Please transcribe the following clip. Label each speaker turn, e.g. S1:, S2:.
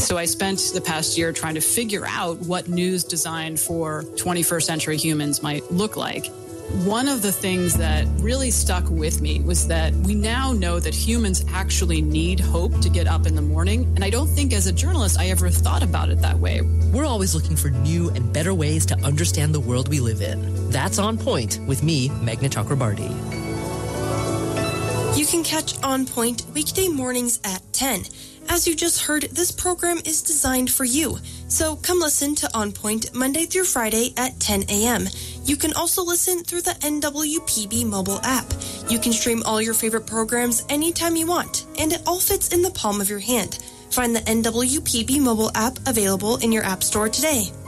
S1: So I spent the past year trying to figure out what news designed for 21st century humans might look like. One of the things that really stuck with me was that we now know that humans actually need hope to get up in the morning. And I don't think as a journalist I ever thought about it that way.
S2: We're always looking for new and better ways to understand the world we live in. That's On Point with me, Meghna Chakrabarty.
S3: You can catch On Point weekday mornings at 10. As you just heard, this program is designed for you. So come listen to On Point Monday through Friday at 10 a.m. You can also listen through the NWPB mobile app. You can stream all your favorite programs anytime you want, and it all fits in the palm of your hand. Find the NWPB mobile app available in your app store today.